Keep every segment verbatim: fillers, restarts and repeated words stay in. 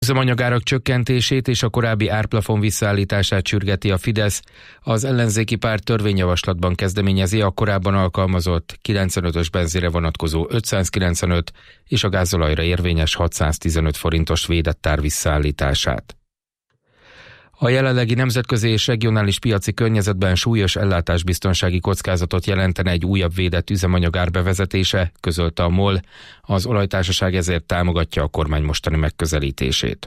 Üzemanyagárak csökkentését és a korábbi árplafon visszaállítását sürgeti a Fidesz. Az ellenzéki párt törvényjavaslatban kezdeményezi a korábban alkalmazott kilencvenötös benzinre vonatkozó ötszázkilencvenöt és a gázolajra érvényes hatszáztizenöt forintos védett ár visszaállítását. A jelenlegi nemzetközi és regionális piaci környezetben súlyos ellátásbiztonsági kockázatot jelentene egy újabb védett üzemanyagár bevezetése, közölte a MOL. Az olajtársaság ezért támogatja a kormány mostani megközelítését.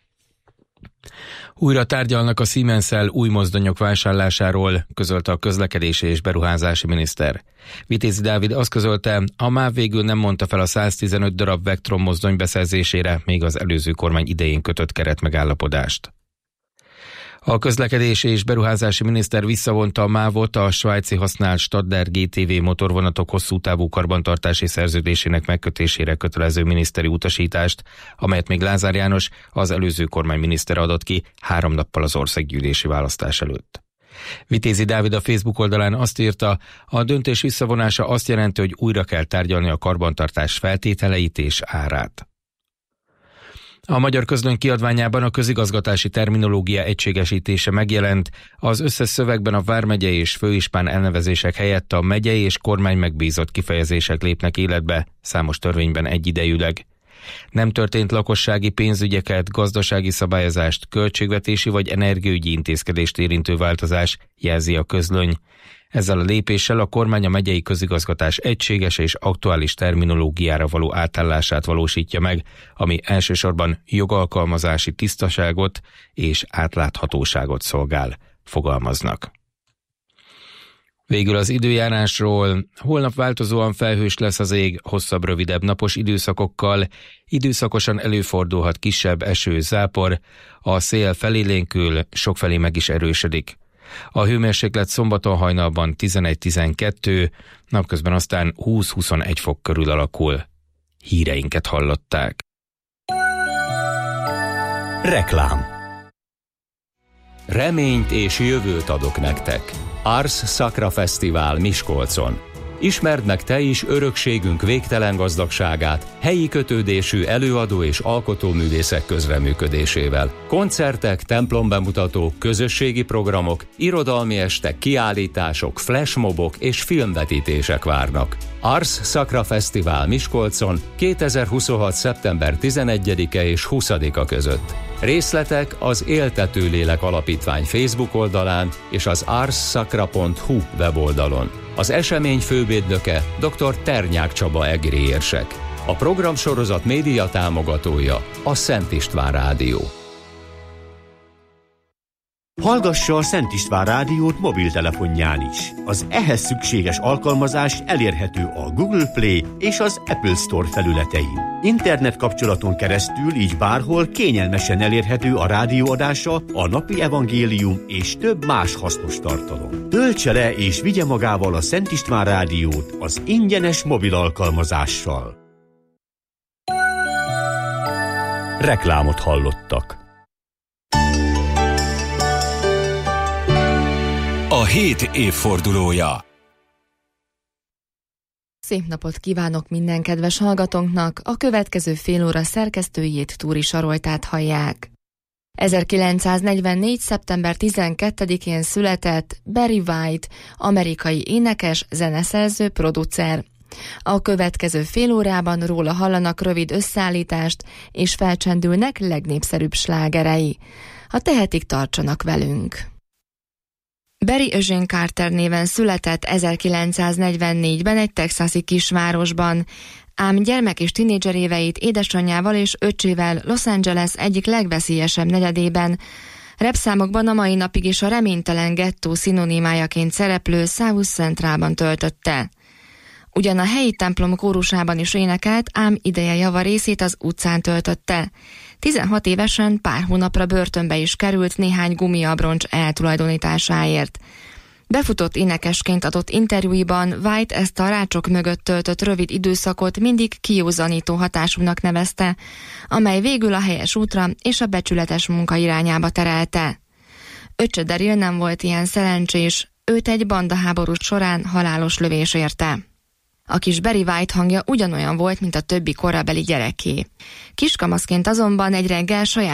Újra tárgyalnak a Siemens-szel új mozdonyok vásárlásáról, közölte a közlekedési és beruházási miniszter. Vitézi Dávid azt közölte, a MÁV végül nem mondta fel a száztizenöt darab Vectron mozdony beszerzésére még az előző kormány idején kötött keretmegállapodást. A közlekedési és beruházási miniszter visszavonta a mávot, a svájci használt Stadler gé té vé motorvonatok hosszú távú karbantartási szerződésének megkötésére kötelező miniszteri utasítást, amelyet még Lázár János, az előző kormány minisztere adott ki három nappal az országgyűlési választás előtt. Vitézi Dávid a Facebook oldalán azt írta, a döntés visszavonása azt jelenti, hogy újra kell tárgyalni a karbantartás feltételeit és árát. A Magyar Közlöny kiadványában a közigazgatási terminológia egységesítése megjelent, az összes szövegben a vármegyei és főispán elnevezések helyett a megyei és kormány megbízott kifejezések lépnek életbe, számos törvényben egyidejűleg. Nem történt lakossági pénzügyeket, gazdasági szabályozást, költségvetési vagy energiaügyi intézkedést érintő változás, jelzi a Közlöny. Ezzel a lépéssel a kormány a megyei közigazgatás egységes és aktuális terminológiára való átállását valósítja meg, ami elsősorban jogalkalmazási tisztaságot és átláthatóságot szolgál, fogalmaznak. Végül az időjárásról. Holnap változóan felhős lesz az ég, hosszabb, rövidebb napos időszakokkal, időszakosan előfordulhat kisebb eső, zápor, a szél felélénkül, sokfelé meg is erősödik. A hőmérséklet szombaton hajnalban tizenegy-tizenkettő, napközben aztán húsz-huszonegy fok körül alakul. Híreinket hallották. Reklám. Reményt és jövőt adok nektek. Ars Sacra Fesztivál Miskolcon. Ismerd meg te is örökségünk végtelen gazdagságát helyi kötődésű előadó és alkotóművészek közreműködésével. Koncertek, templombemutatók, közösségi programok, irodalmi estek, kiállítások, flashmobok és filmvetítések várnak. Ars Sacra Fesztivál Miskolcon kétezer-huszonhat. szeptember tizenegyedike és huszadika között. Részletek az Éltető Lélek Alapítvány Facebook oldalán és az ars sacra pont hu weboldalon. Az esemény fővédnöke dr. Ternyák Csaba egri érsek. A programsorozat média támogatója a Szent István Rádió. Hallgassa a Szent István Rádiót mobiltelefonján is. Az ehhez szükséges alkalmazás elérhető a Google Play és az Apple Store felületein. Internet kapcsolaton keresztül így bárhol kényelmesen elérhető a rádióadása, a napi evangélium és több más hasznos tartalom. Töltse le és vigye magával a Szent István Rádiót az ingyenes mobil alkalmazással. Reklámot hallottak. A hét évfordulója. Szép napot kívánok minden kedves hallgatónknak, a következő fél óra szerkesztőjét, Túri Saroltát hallják. ezerkilencszáznegyvennégy. szeptember tizenkettedikén született Barry White, amerikai énekes, zeneszerző, producer. A következő fél órában róla hallanak rövid összeállítást, és felcsendülnek legnépszerűbb slágerei. Ha tehetik, tartsanak velünk! Barry Eugene Carter néven született ezerkilencszáznegyvennégyben egy texasi kisvárosban, ám gyermek és tinédzser éveit édesanyjával és öccsével Los Angeles egyik legveszélyesebb negyedében, repszámokban a mai napig is a reménytelen gettó szinonimájaként szereplő South Centralban töltötte. Ugyan a helyi templom kórusában is énekelt, ám ideje java részét az utcán töltötte. tizenhat évesen pár hónapra börtönbe is került néhány gumiabroncs eltulajdonításáért. Befutott énekesként adott interjúiban White ezt a rácsok mögött töltött rövid időszakot mindig kiózanító hatásúnak nevezte, amely végül a helyes útra és a becsületes munka irányába terelte. Öccse Daryl nem volt ilyen szerencsés, őt egy bandaháború során halálos lövés érte. A kis Barry White hangja ugyanolyan volt, mint a többi korabeli gyereké. Kiskamaszként azonban egy reggel saját